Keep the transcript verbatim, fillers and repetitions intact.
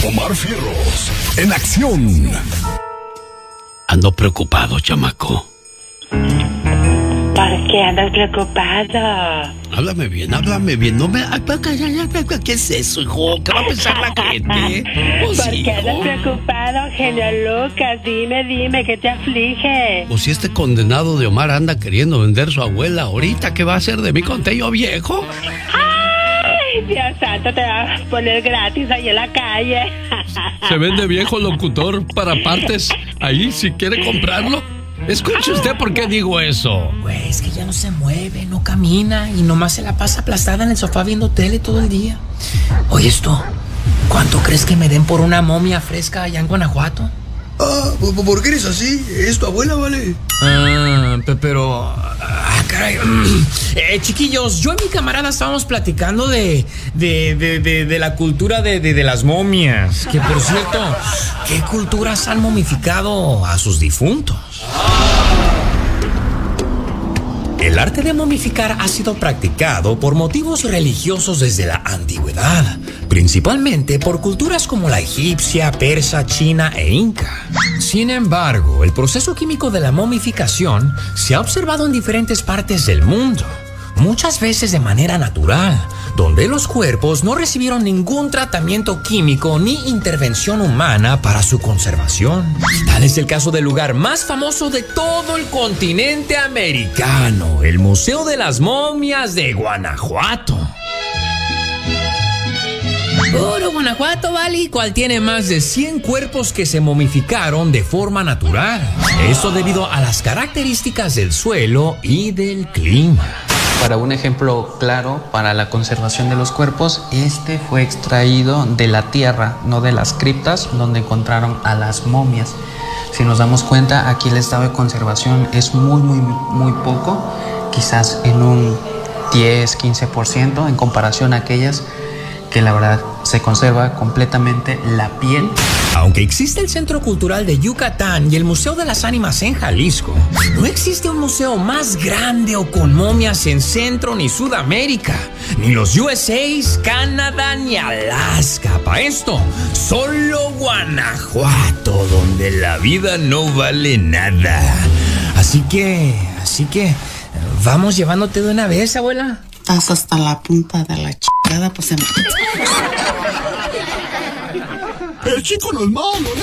Omar Fierros, en acción. Ando preocupado, chamaco. ¿Por qué andas preocupado? Háblame bien, háblame bien. No me... ¿Qué es eso, hijo? ¿Qué va a pensar la gente? Pues, ¿Por qué andas hijo. preocupado, genio Lucas? Dime, dime, ¿qué te aflige? Pues si este condenado de Omar anda queriendo vender su abuela ahorita, ¿qué va a hacer de mí con Tello viejo? ¡Ay, Dios santo! Te va a poner gratis ahí en la calle. Se vende viejo locutor para partes ahí si quiere comprarlo. Escuche usted por qué digo eso. Güey, es que ya no se mueve, no camina y nomás se la pasa aplastada en el sofá viendo tele todo el día. Oye, esto, ¿cuánto crees que me den por una momia fresca allá en Guanajuato? Ah, ¿por qué eres así? ¿Es tu abuela, vale? Ah, pero... Ah, caray. Eh, chiquillos, yo y mi camarada estábamos platicando de... De, de, de, de la cultura de, de, de las momias. Que, por cierto, ¿qué culturas han momificado a sus difuntos? El arte de momificar ha sido practicado por motivos religiosos desde la antigüedad, principalmente por culturas como la egipcia, persa, china e inca. Sin embargo, el proceso químico de la momificación se ha observado en diferentes partes del mundo, muchas veces de manera natural, donde los cuerpos no recibieron ningún tratamiento químico ni intervención humana para su conservación. Tal es el caso del lugar más famoso de todo el continente americano, el Museo de las Momias de Guanajuato. Puro Guanajuato, ¿vale? ¿Cuál tiene más de cien cuerpos que se momificaron de forma natural? Esto debido a las características del suelo y del clima. Para un ejemplo claro para la conservación de los cuerpos, este fue extraído de la tierra, no de las criptas donde encontraron a las momias. Si nos damos cuenta, aquí el estado de conservación es muy, muy, muy poco, quizás en un diez, quince por ciento en comparación a aquellas que la verdad se conserva completamente la piel. Aunque existe el Centro Cultural de Yucatán y el Museo de las Ánimas en Jalisco, no existe un museo más grande o con momias en Centro ni Sudamérica, ni los U S A, Canadá ni Alaska. Para esto, solo Guanajuato, donde la vida no vale nada. Así que, así que, ¿vamos llevándote de una vez, abuela? Estás hasta la punta de la chingada, pues... El chico no es malo, ¿eh?